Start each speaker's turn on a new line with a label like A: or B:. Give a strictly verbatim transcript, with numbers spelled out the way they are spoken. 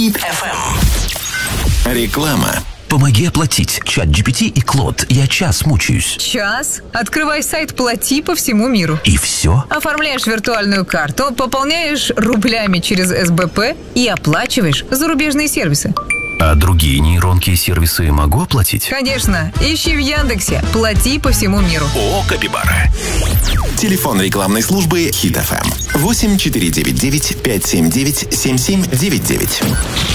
A: Хит эф эм. Реклама.
B: Помоги оплатить. Чат джи пи ти и Клод. Я час мучаюсь.
C: Час? Открывай сайт «Плати» по всему миру.
B: И все?
C: Оформляешь виртуальную карту, пополняешь рублями через эс бэ пэ и оплачиваешь зарубежные сервисы.
B: А другие нейронки и сервисы могу оплатить?
C: Конечно. Ищи в Яндексе «Плати» по всему миру.
A: ООО «Капибара». Телефон рекламной службы Хит эф эм. восемь четыре девять девять пять семь девять семь семь девять девять.